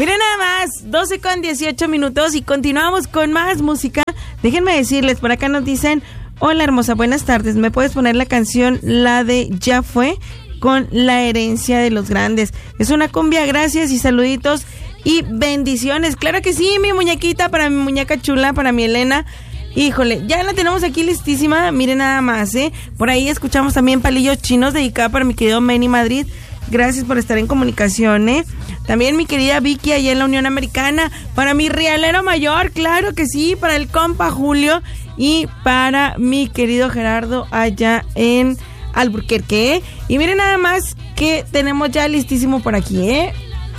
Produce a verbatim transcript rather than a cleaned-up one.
Miren nada más, doce con dieciocho minutos y continuamos con más música. Déjenme decirles, por acá nos dicen: hola hermosa, buenas tardes, ¿me puedes poner la canción, la de Ya Fue, con La Herencia de los Grandes? Es una cumbia, gracias y saluditos y bendiciones. Claro que sí, mi muñequita, para mi muñeca chula, para mi Elena. Híjole, ya la tenemos aquí listísima, miren nada más, ¿eh? Por ahí escuchamos también Palillos Chinos, dedicada para mi querido Manny Madrid. Gracias por estar en comunicación, ¿eh? También mi querida Vicky allá en la Unión Americana. Para mi rialero mayor, claro que sí. Para el compa Julio. Y para mi querido Gerardo allá en Alburquerque, ¿eh? Y miren nada más que tenemos ya listísimo por aquí, ¿eh?